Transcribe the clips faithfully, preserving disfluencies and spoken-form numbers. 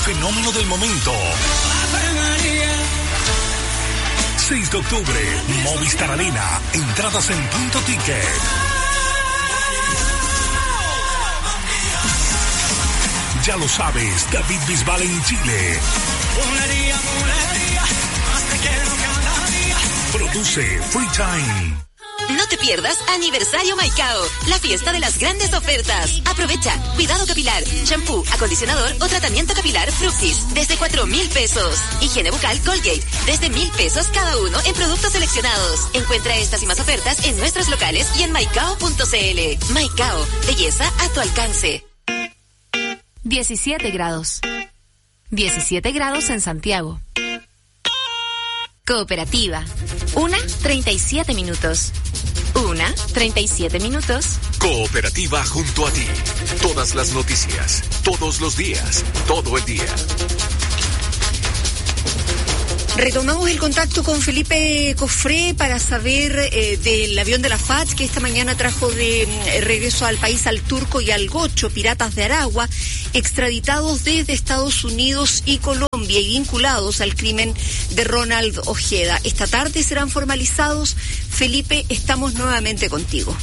fenómeno del momento. seis de octubre, Movistar Arena. Entradas en Punto Ticket. Ya lo sabes, David Bisbal en Chile. Produce Free Time. No te pierdas Aniversario Maicao, la fiesta de las grandes ofertas. Aprovecha, cuidado capilar, shampoo, acondicionador o tratamiento capilar Fructis, desde cuatro mil pesos. Higiene bucal Colgate, desde mil pesos cada uno en productos seleccionados. Encuentra estas y más ofertas en nuestros locales y en maicao punto cl. Maicao, belleza a tu alcance. diecisiete grados. diecisiete grados en Santiago. Cooperativa. Una, treinta y siete minutos. Una, treinta y siete minutos. Cooperativa junto a ti. Todas las noticias, todos los días, todo el día. Retomamos el contacto con Felipe Cofré para saber eh, del avión de la F A C que esta mañana trajo de eh, regreso al país al Turco y al Gocho, piratas de Aragua, extraditados desde Estados Unidos y Colombia y vinculados al crimen de Ronald Ojeda. Esta tarde serán formalizados. Felipe, estamos nuevamente contigo.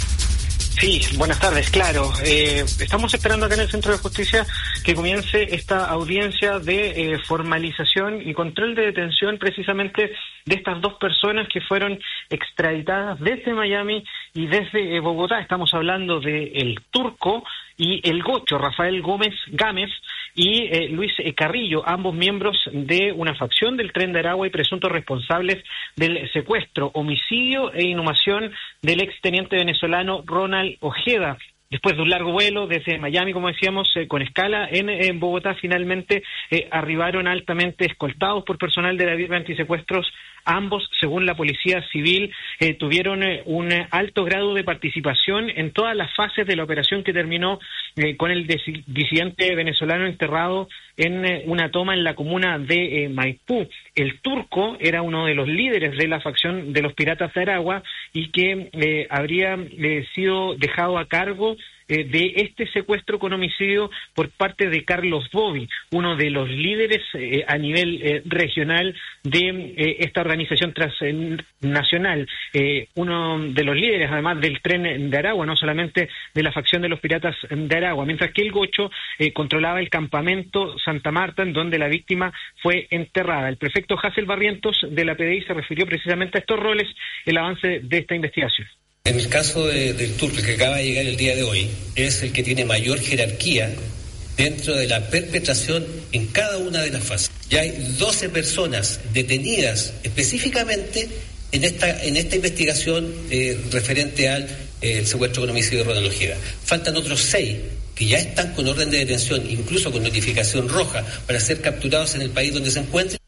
Sí, buenas tardes, claro. Eh, estamos esperando acá en el Centro de Justicia que comience esta audiencia de eh, formalización y control de detención precisamente de estas dos personas que fueron extraditadas desde Miami y desde eh, Bogotá. Estamos hablando de el Turco y el Gocho, Rafael Gómez Gámez y eh, Luis Carrillo, ambos miembros de una facción del Tren de Aragua y presuntos responsables del secuestro, homicidio e inhumación del exteniente venezolano Ronald Ojeda. Después de un largo vuelo desde Miami, como decíamos, eh, con escala en, en Bogotá, finalmente eh, arribaron altamente escoltados por personal de la Brigada Antisecuestros. Ambos, según la Policía Civil, eh, tuvieron eh, un alto grado de participación en todas las fases de la operación que terminó eh, con el dis- disidente venezolano enterrado en eh, una toma en la comuna de eh, Maipú. El Turco era uno de los líderes de la facción de los Piratas de Aragua y que eh, habría eh, sido dejado a cargo Eh, de este secuestro con homicidio por parte de Carlos Bobby, uno de los líderes eh, a nivel eh, regional de eh, esta organización transnacional, eh, uno de los líderes además del Tren de Aragua, no solamente de la facción de los Piratas de Aragua, mientras que el Gocho eh, controlaba el campamento Santa Marta, en donde la víctima fue enterrada. El prefecto Hassel Barrientos de la P D I se refirió precisamente a estos roles, el avance de esta investigación. En el caso de, del Turco, que acaba de llegar el día de hoy, es el que tiene mayor jerarquía dentro de la perpetración en cada una de las fases. Ya hay doce personas detenidas específicamente en esta, en esta investigación eh, referente al eh, el secuestro con homicidio de Ronald Ojeda. Faltan otros seis que ya están con orden de detención, incluso con notificación roja, para ser capturados en el país donde se encuentren.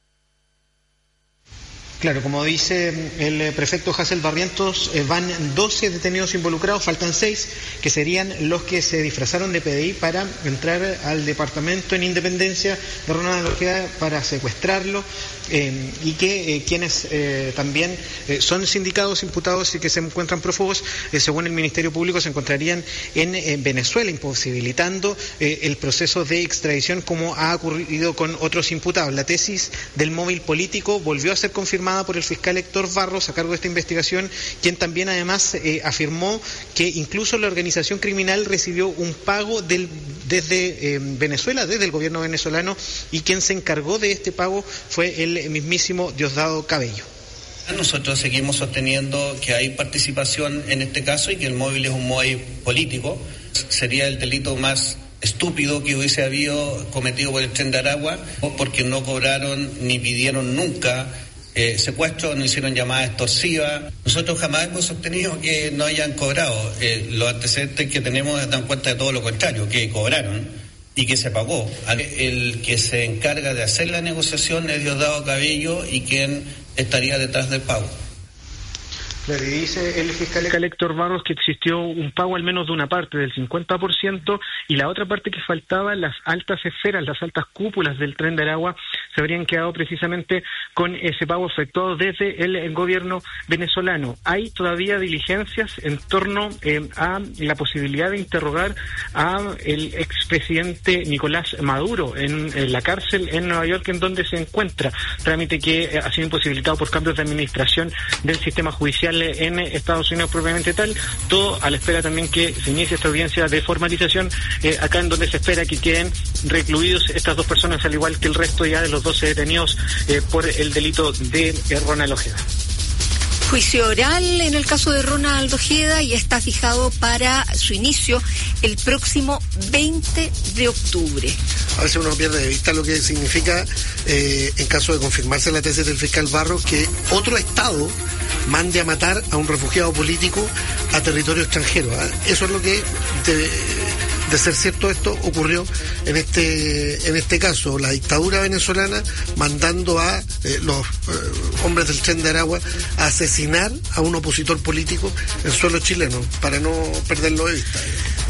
Claro, como dice el prefecto Hassel Barrientos, eh, van doce detenidos involucrados, faltan seis, que serían los que se disfrazaron de P D I para entrar al departamento en Independencia de Ronald Ojeda para secuestrarlo, eh, y que eh, quienes eh, también eh, son sindicados, imputados y que se encuentran prófugos, eh, según el Ministerio Público, se encontrarían en eh, Venezuela, imposibilitando eh, el proceso de extradición como ha ocurrido con otros imputados. La tesis del móvil político volvió a ser confirmada por el fiscal Héctor Barros a cargo de esta investigación, quien también además eh, afirmó que incluso la organización criminal recibió un pago del, desde eh, Venezuela, desde el gobierno venezolano, y quien se encargó de este pago fue el mismísimo Diosdado Cabello. Nosotros seguimos sosteniendo que hay participación en este caso y que el móvil es un móvil político. Sería el delito más estúpido que hubiese habido cometido por el Tren de Aragua, porque no cobraron ni pidieron nunca Eh, secuestro, no hicieron llamadas extorsivas. Nosotros jamás hemos sostenido que no hayan cobrado. Eh, los antecedentes que tenemos dan cuenta de todo lo contrario, que cobraron y que se pagó. El que se encarga de hacer la negociación es Diosdado Cabello y quien estaría detrás del pago. Claro, y dice el fiscal Héctor Barros que existió un pago al menos de una parte, del cincuenta por ciento, y la otra parte que faltaba, las altas esferas, las altas cúpulas del Tren de Aragua, se habrían quedado precisamente con ese pago efectuado desde el, el gobierno venezolano. Hay todavía diligencias en torno eh, a la posibilidad de interrogar a el expresidente Nicolás Maduro en, en la cárcel en Nueva York, en donde se encuentra, trámite que eh, ha sido imposibilitado por cambios de administración del sistema judicial en Estados Unidos propiamente tal, todo a la espera también que se inicie esta audiencia de formalización, eh, acá en donde se espera que queden recluidos estas dos personas, al igual que el resto ya de los doce detenidos eh, por el delito de eh, Ronald Ojeda. Juicio oral en el caso de Ronald Ojeda y está fijado para su inicio el próximo veinte de octubre. A veces uno pierde de vista lo que significa, eh, en caso de confirmarse la tesis del fiscal Barros, que otro Estado mande a matar a un refugiado político a territorio extranjero. ¿eh? Eso es lo que, de, de ser cierto esto, ocurrió en este en este caso. La dictadura venezolana mandando a eh, los eh, hombres del Tren de Aragua a asesinar a un opositor político en suelo chileno, para no perderlo de vista.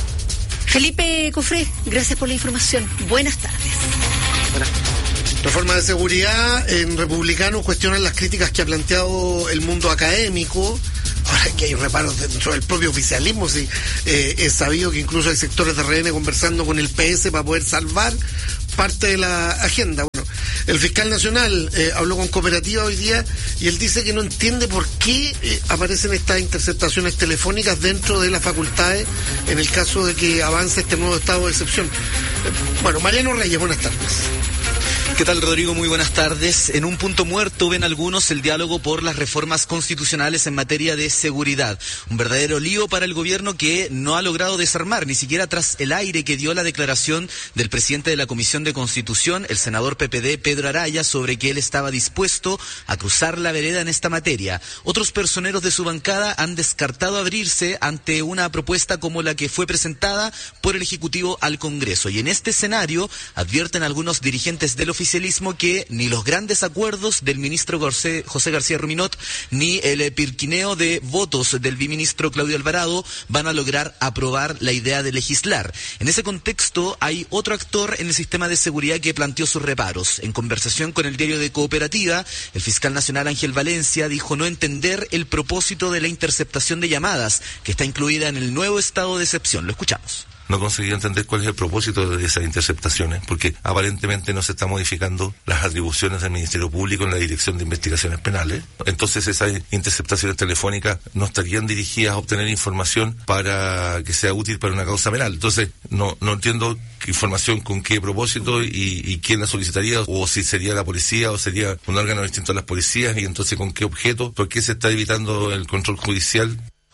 Felipe Cofré, gracias por la información. Buenas tardes. Buenas tardes. Reforma de seguridad, en Republicanos cuestionan las críticas que ha planteado el mundo académico. Ahora que hay reparos dentro del propio oficialismo, sí, eh, es sabido que incluso hay sectores de R N conversando con el P S para poder salvar parte de la agenda. Bueno, el fiscal nacional eh, habló con Cooperativa hoy día y él dice que no entiende por qué eh, aparecen estas interceptaciones telefónicas dentro de las facultades en el caso de que avance este nuevo estado de excepción. Eh, bueno, Mariano Reyes, buenas tardes. ¿Qué tal, Rodrigo? Muy buenas tardes. En un punto muerto ven algunos el diálogo por las reformas constitucionales en materia de seguridad. Un verdadero lío para el gobierno que no ha logrado desarmar, ni siquiera tras el aire que dio la declaración del presidente de la Comisión de Constitución, el senador P P D, Pedro Araya, sobre que él estaba dispuesto a cruzar la vereda en esta materia. Otros personeros de su bancada han descartado abrirse ante una propuesta como la que fue presentada por el Ejecutivo al Congreso. Y en este escenario advierten algunos dirigentes del oficialismo que ni los grandes acuerdos del ministro José, José García Ruminot ni el pirquineo de votos del biministro Claudio Alvarado van a lograr aprobar la idea de legislar. En ese contexto hay otro actor en el sistema de seguridad que planteó sus reparos. En conversación con el diario de Cooperativa, el fiscal nacional Ángel Valencia dijo no entender el propósito de la interceptación de llamadas que está incluida en el nuevo estado de excepción. Lo escuchamos. No conseguí entender cuál es el propósito de esas interceptaciones, porque aparentemente no se están modificando las atribuciones del Ministerio Público en la Dirección de Investigaciones Penales. Entonces esas interceptaciones telefónicas no estarían dirigidas a obtener información para que sea útil para una causa penal. Entonces no no entiendo qué información, con qué propósito y, y quién la solicitaría, o si sería la policía o sería un órgano distinto a las policías, y entonces con qué objeto, por qué se está evitando el control judicial.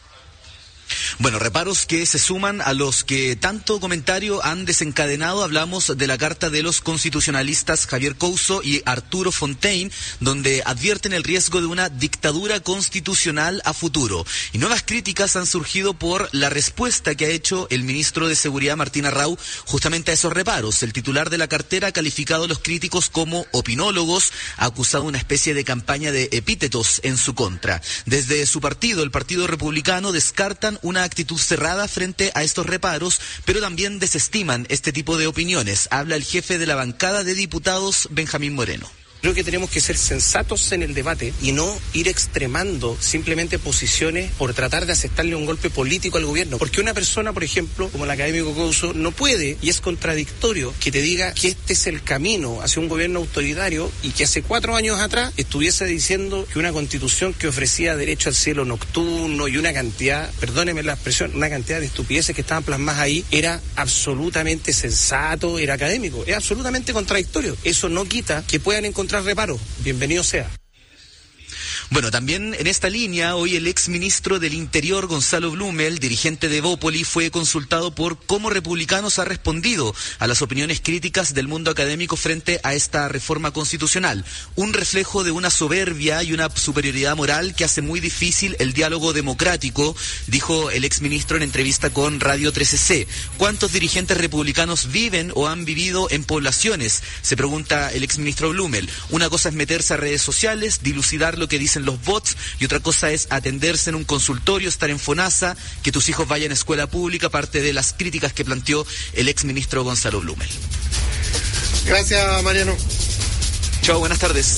Bueno, reparos que se suman a los que tanto comentario han desencadenado. Hablamos de la carta de los constitucionalistas Javier Couso y Arturo Fontaine, donde advierten el riesgo de una dictadura constitucional a futuro. Y nuevas críticas han surgido por la respuesta que ha hecho el ministro de Seguridad, Martín Arrau, justamente a esos reparos. El titular de la cartera ha calificado a los críticos como opinólogos, ha acusado una especie de campaña de epítetos en su contra. Desde su partido, el Partido Republicano, descartan una actitud cerrada frente a estos reparos, pero también desestiman este tipo de opiniones. Habla el jefe de la bancada de diputados, Benjamín Moreno. Creo que tenemos que ser sensatos en el debate y no ir extremando simplemente posiciones por tratar de aceptarle un golpe político al gobierno. Porque una persona, por ejemplo, como el académico Couso, no puede, y es contradictorio, que te diga que este es el camino hacia un gobierno autoritario y que hace cuatro años atrás estuviese diciendo que una constitución que ofrecía derecho al cielo nocturno y una cantidad, perdóneme la expresión, una cantidad de estupideces que estaban plasmadas ahí, era absolutamente sensato, era académico. Es absolutamente contradictorio. Eso no quita que puedan encontrar reparo. Bienvenido sea. Bueno, también en esta línea, hoy el ex ministro del Interior, Gonzalo Blumel, dirigente de Bópoli, fue consultado por cómo Republicanos ha respondido a las opiniones críticas del mundo académico frente a esta reforma constitucional. Un reflejo de una soberbia y una superioridad moral que hace muy difícil el diálogo democrático, dijo el ex ministro en entrevista con Radio trece ce. ¿Cuántos dirigentes republicanos viven o han vivido en poblaciones? Se pregunta el ex ministro Blumel. Una cosa es meterse a redes sociales, dilucidar lo que dicen los bots, y otra cosa es atenderse en un consultorio, estar en FONASA, que tus hijos vayan a escuela pública, parte de las críticas que planteó el ex ministro Gonzalo Blumel. Gracias, Mariano. Chao, buenas tardes.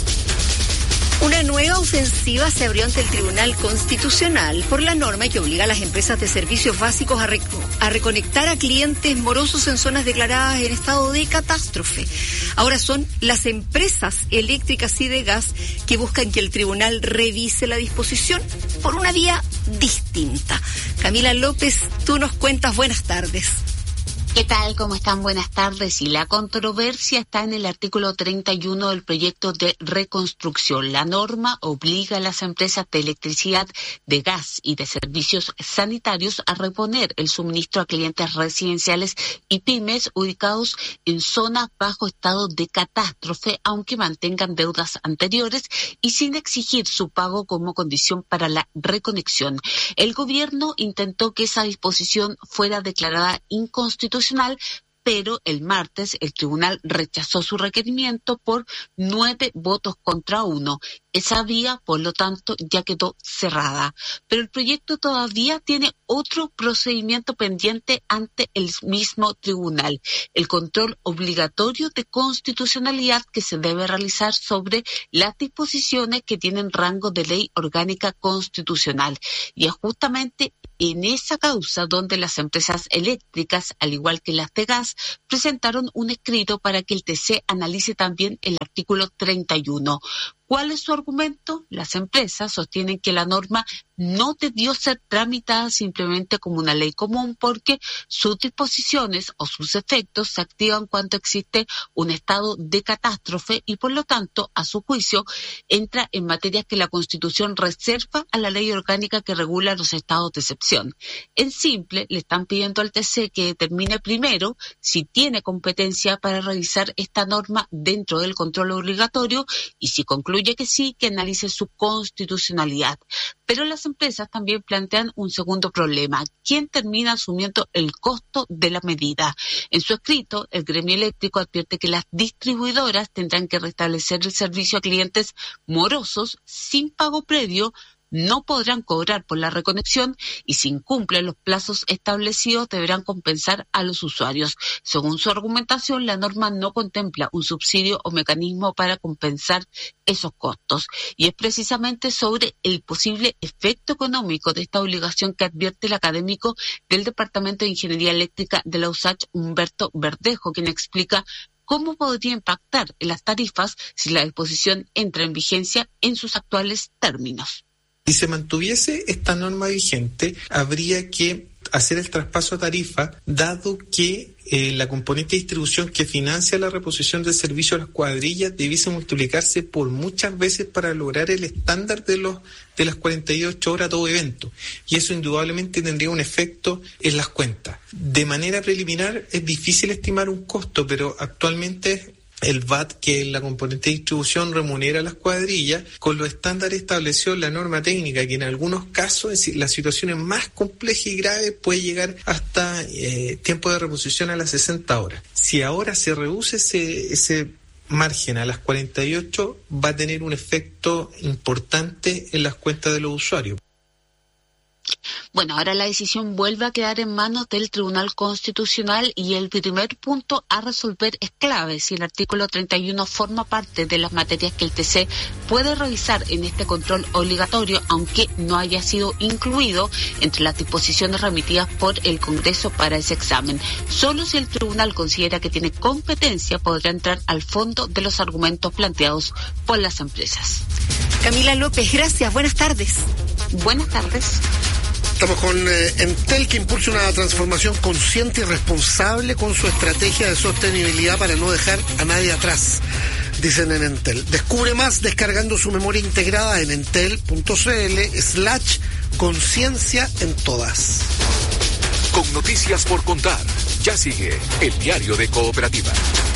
Una nueva ofensiva se abrió ante el Tribunal Constitucional por la norma que obliga a las empresas de servicios básicos a, rec- a reconectar a clientes morosos en zonas declaradas en estado de catástrofe. Ahora son las empresas eléctricas y de gas que buscan que el tribunal revise la disposición por una vía distinta. Camila López, tú nos cuentas. Buenas tardes. ¿Qué tal? ¿Cómo están? Buenas tardes. Y la controversia está en el artículo treinta y uno del proyecto de reconstrucción. La norma obliga a las empresas de electricidad, de gas y de servicios sanitarios a reponer el suministro a clientes residenciales y pymes ubicados en zonas bajo estado de catástrofe, aunque mantengan deudas anteriores y sin exigir su pago como condición para la reconexión. El gobierno intentó que esa disposición fuera declarada inconstitucional, pero el martes el tribunal rechazó su requerimiento por nueve votos contra uno. Esa vía, por lo tanto, ya quedó cerrada. Pero el proyecto todavía tiene otro procedimiento pendiente ante el mismo tribunal, el control obligatorio de constitucionalidad que se debe realizar sobre las disposiciones que tienen rango de ley orgánica constitucional. Y es justamente en esa causa donde las empresas eléctricas, al igual que las de gas, presentaron un escrito para que el T C analice también el artículo treinta y uno. ¿Cuál es su argumento? Las empresas sostienen que la norma no debió ser tramitada simplemente como una ley común porque sus disposiciones o sus efectos se activan cuando existe un estado de catástrofe y por lo tanto, a su juicio, entra en materias que la Constitución reserva a la ley orgánica que regula los estados de excepción. En simple, le están pidiendo al T C que determine primero si tiene competencia para revisar esta norma dentro del control obligatorio y si concluye que sí, que analice su constitucionalidad. Pero las empresas también plantean un segundo problema. ¿Quién termina asumiendo el costo de la medida? En su escrito, el gremio eléctrico advierte que las distribuidoras tendrán que restablecer el servicio a clientes morosos sin pago previo, no podrán cobrar por la reconexión y si incumplen los plazos establecidos deberán compensar a los usuarios. Según su argumentación, la norma no contempla un subsidio o mecanismo para compensar esos costos. Y es precisamente sobre el posible efecto económico de esta obligación que advierte el académico del Departamento de Ingeniería Eléctrica de la U S A C H, Humberto Verdejo, quien explica cómo podría impactar en las tarifas si la disposición entra en vigencia en sus actuales términos. Si se mantuviese esta norma vigente, habría que hacer el traspaso a tarifa, dado que eh, la componente de distribución que financia la reposición del servicio a las cuadrillas debiese multiplicarse por muchas veces para lograr el estándar de los de las cuarenta y ocho horas a todo evento. Y eso indudablemente tendría un efecto en las cuentas. De manera preliminar es difícil estimar un costo, pero actualmente el V A T, que es la componente de distribución, remunera a las cuadrillas con los estándares establecidos en la norma técnica, que en algunos casos, es decir, las situaciones más complejas y graves, puede llegar hasta eh, tiempo de reposición a las sesenta horas. Si ahora se reduce ese, ese margen a las cuarenta y ocho, va a tener un efecto importante en las cuentas de los usuarios. Bueno, ahora la decisión vuelve a quedar en manos del Tribunal Constitucional y el primer punto a resolver es clave si el artículo treinta y uno forma parte de las materias que el T C puede revisar en este control obligatorio, aunque no haya sido incluido entre las disposiciones remitidas por el Congreso para ese examen. Solo si el Tribunal considera que tiene competencia podrá entrar al fondo de los argumentos planteados por las empresas. Camila López, gracias. Buenas tardes. Buenas tardes. Estamos con eh, Entel, que impulsa una transformación consciente y responsable con su estrategia de sostenibilidad para no dejar a nadie atrás, dicen en Entel. Descubre más descargando su memoria integrada en entel.cl slash conciencia en todas. Con noticias por contar, ya sigue el diario de Cooperativa.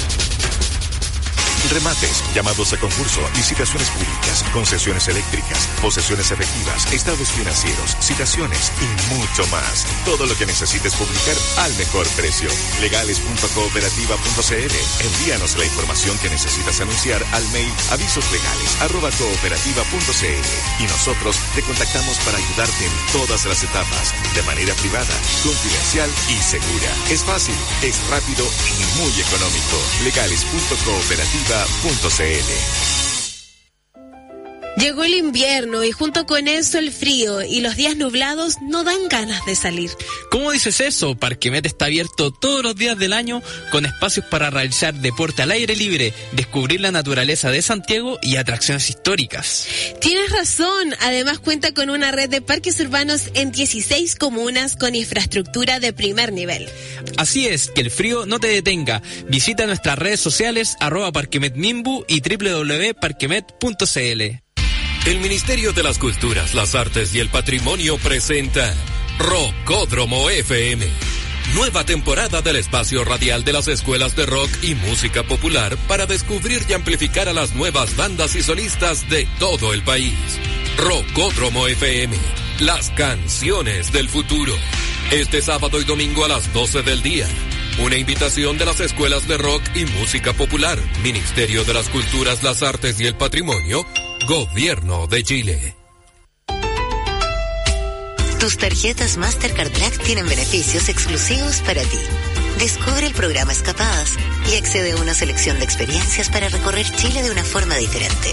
Remates, llamados a concurso, licitaciones públicas, concesiones eléctricas, posesiones efectivas, estados financieros, citaciones y mucho más. Todo lo que necesites publicar al mejor precio. legales punto cooperativa punto c l. Envíanos la información que necesitas anunciar al mail avisoslegales arroba cooperativa punto c l y nosotros te contactamos para ayudarte en todas las etapas, de manera privada, confidencial y segura. Es fácil, es rápido y muy económico. legales punto cooperativa roca punto c l. Llegó el invierno y junto con eso el frío y los días nublados no dan ganas de salir. ¿Cómo dices eso? Parquemet está abierto todos los días del año con espacios para realizar deporte al aire libre, descubrir la naturaleza de Santiago y atracciones históricas. Tienes razón, además cuenta con una red de parques urbanos en dieciséis comunas con infraestructura de primer nivel. Así es, que el frío no te detenga. Visita nuestras redes sociales arroba parquemetmimbu y doble u doble u doble u punto parquemet punto c l. El Ministerio de las Culturas, las Artes y el Patrimonio presenta Rockódromo F M. Nueva temporada del espacio radial de las escuelas de rock y música popular para descubrir y amplificar a las nuevas bandas y solistas de todo el país. Rockódromo F M, las canciones del futuro. Este sábado y domingo a las doce del día. Una invitación de las escuelas de rock y música popular, Ministerio de las Culturas, las Artes y el Patrimonio, Gobierno de Chile. Tus tarjetas Mastercard Black tienen beneficios exclusivos para ti. Descubre el programa Escapadas y accede a una selección de experiencias para recorrer Chile de una forma diferente.